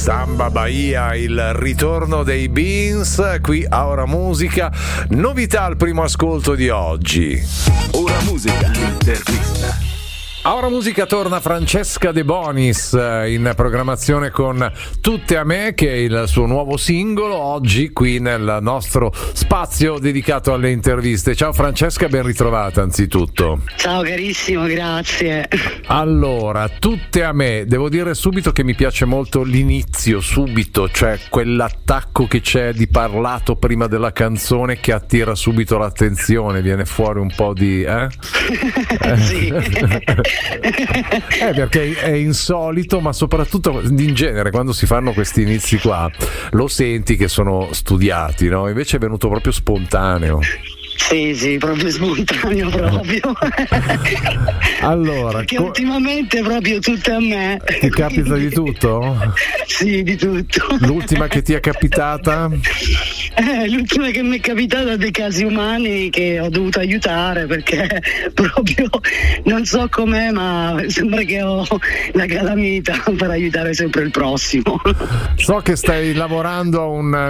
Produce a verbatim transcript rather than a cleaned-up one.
Samba Bahia, il ritorno dei Beans qui a Ora Musica. Novità al primo ascolto di oggi. Ora Musica, l'intervista. A Ora Musica torna Francesca De Bonis in programmazione con Tutte a me, che è il suo nuovo singolo, oggi qui nel nostro spazio dedicato alle interviste. Ciao Francesca, ben ritrovata anzitutto. Ciao carissimo, grazie. Allora, Tutte a me, devo dire subito che mi piace molto l'inizio, subito, cioè quell'attacco che c'è di parlato prima della canzone che attira subito l'attenzione, viene fuori un po' di... Eh? Sì. Eh, perché è insolito, ma soprattutto in genere quando si fanno questi inizi qua lo senti che sono studiati, no? Invece è venuto proprio spontaneo. Sì, sì, proprio spontaneo proprio. Allora, perché co- ultimamente proprio tutte a me. Ti capita di tutto? Sì, di tutto. L'ultima che ti è capitata? Eh, l'ultima che mi è capitata dei casi umani che ho dovuto aiutare, perché proprio non so com'è, ma sembra che ho la calamita per aiutare sempre il prossimo. So che stai lavorando a un